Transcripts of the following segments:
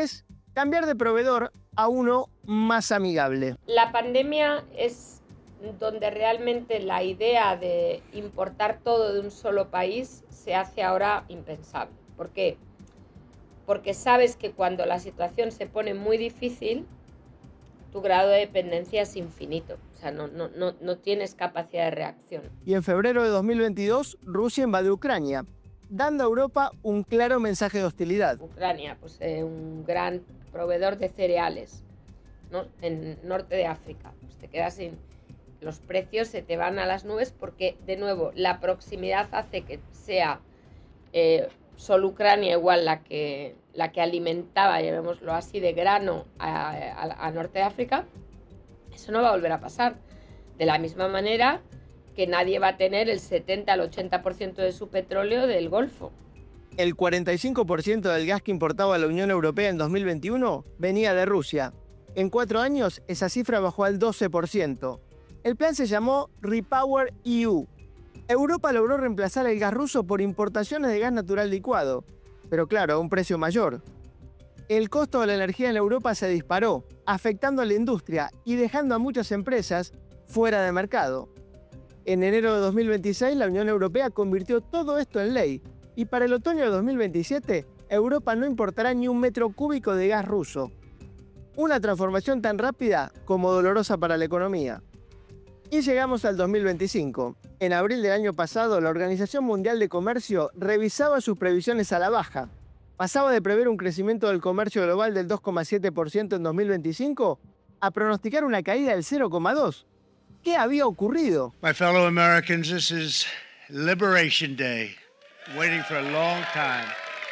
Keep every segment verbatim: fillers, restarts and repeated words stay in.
es cambiar de proveedor a uno más amigable. La pandemia es donde realmente la idea de importar todo de un solo país se hace ahora impensable. ¿Por qué? Porque sabes que cuando la situación se pone muy difícil, tu grado de dependencia es infinito. O sea, no, no, no, no tienes capacidad de reacción. Y en febrero de dos mil veintidós, Rusia invadió Ucrania, dando a Europa un claro mensaje de hostilidad. Ucrania, pues eh, un gran proveedor de cereales, ¿no? En norte de África. Pues te quedas sin... Los precios se te van a las nubes porque, de nuevo, la proximidad hace que sea eh, solo Ucrania igual la que, la que alimentaba, llamémoslo así, de grano a, a, a norte de África. Eso no va a volver a pasar. De la misma manera que nadie va a tener el setenta al ochenta por ciento de su petróleo del Golfo. El cuarenta y cinco por ciento del gas que importaba la Unión Europea en dos mil veintiuno venía de Rusia. En cuatro años, esa cifra bajó al doce por ciento. El plan se llamó Repower E U. Europa logró reemplazar el gas ruso por importaciones de gas natural licuado, pero claro, a un precio mayor. El costo de la energía en Europa se disparó, afectando a la industria y dejando a muchas empresas fuera de mercado. En enero de dos mil veintiséis, la Unión Europea convirtió todo esto en ley, y para el otoño de dos mil veintisiete, Europa no importará ni un metro cúbico de gas ruso. Una transformación tan rápida como dolorosa para la economía. Y llegamos al dos mil veinticinco. En abril del año pasado, la Organización Mundial de Comercio revisaba sus previsiones a la baja. Pasaba de prever un crecimiento del comercio global del dos coma siete por ciento en dos mil veinticinco a pronosticar una caída del cero coma dos por ciento. ¿Qué había ocurrido? My fellow Americans, this is Liberation Day. Waiting for a long time.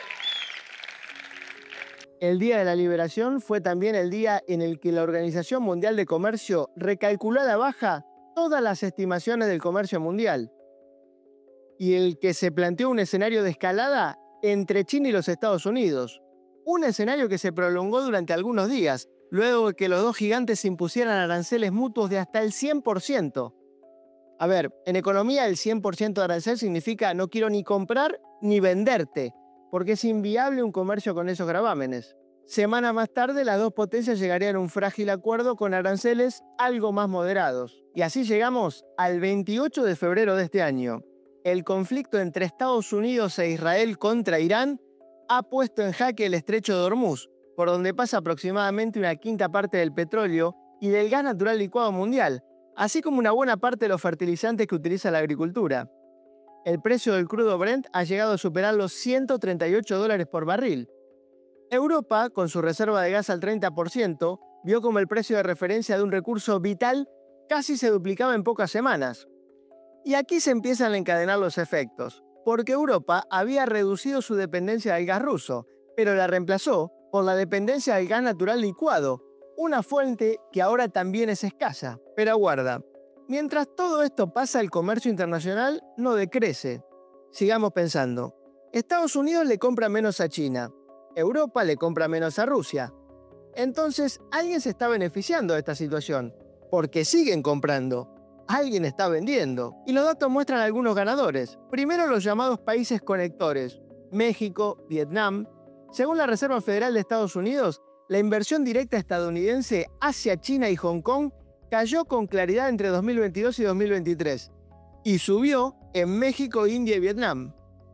El Día de la Liberación fue también el día en el que la Organización Mundial de Comercio recalculó a la baja todas las estimaciones del comercio mundial, y el que se planteó un escenario de escalada entre China y los Estados Unidos. Un escenario que se prolongó durante algunos días, luego de que los dos gigantes impusieran aranceles mutuos de hasta el cien por ciento. A ver, en economía el cien por ciento de arancel significa no quiero ni comprar ni venderte, porque es inviable un comercio con esos gravámenes. Semana más tarde, las dos potencias llegarían a un frágil acuerdo con aranceles algo más moderados. Y así llegamos al veintiocho de febrero de este año. El conflicto entre Estados Unidos e Israel contra Irán ha puesto en jaque el estrecho de Hormuz, por donde pasa aproximadamente una quinta parte del petróleo y del gas natural licuado mundial, así como una buena parte de los fertilizantes que utiliza la agricultura. El precio del crudo Brent ha llegado a superar los ciento treinta y ocho dólares por barril. Europa, con su reserva de gas al treinta por ciento, vio como el precio de referencia de un recurso vital casi se duplicaba en pocas semanas. Y aquí se empiezan a encadenar los efectos, porque Europa había reducido su dependencia del gas ruso, pero la reemplazó por la dependencia del gas natural licuado, una fuente que ahora también es escasa. Pero aguarda, mientras todo esto pasa, el comercio internacional no decrece. Sigamos pensando. Estados Unidos le compra menos a China. Europa le compra menos a Rusia. Entonces, alguien se está beneficiando de esta situación, porque siguen comprando. Alguien está vendiendo. Y los datos muestran algunos ganadores. Primero, los llamados países conectores: México, Vietnam. Según la Reserva Federal de Estados Unidos, la inversión directa estadounidense hacia China y Hong Kong cayó con claridad entre dos mil veintidós y dos mil veintitrés y subió en México, India y Vietnam.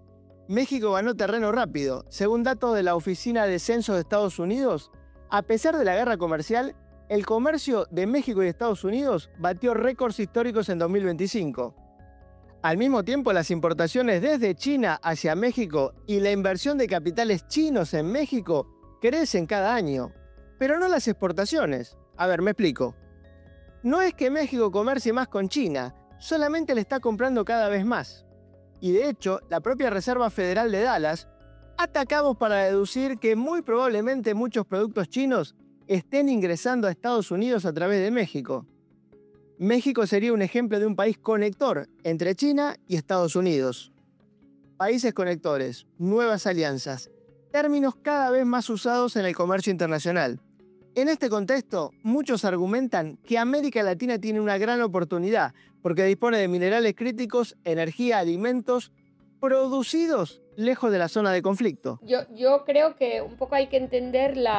México ganó terreno rápido. Según datos de la Oficina de Censos de Estados Unidos, a pesar de la guerra comercial, el comercio de México y Estados Unidos batió récords históricos en dos mil veinticinco. Al mismo tiempo, las importaciones desde China hacia México y la inversión de capitales chinos en México crecen cada año, pero no las exportaciones. A ver, me explico. No es que México comercie más con China, solamente le está comprando cada vez más. Y de hecho, la propia Reserva Federal de Dallas atacamos para deducir que muy probablemente muchos productos chinos estén ingresando a Estados Unidos a través de México. México sería un ejemplo de un país conector entre China y Estados Unidos. Países conectores, nuevas alianzas, términos cada vez más usados en el comercio internacional. En este contexto, muchos argumentan que América Latina tiene una gran oportunidad porque dispone de minerales críticos, energía, alimentos producidos lejos de la zona de conflicto. Yo, yo creo que un poco hay que entender la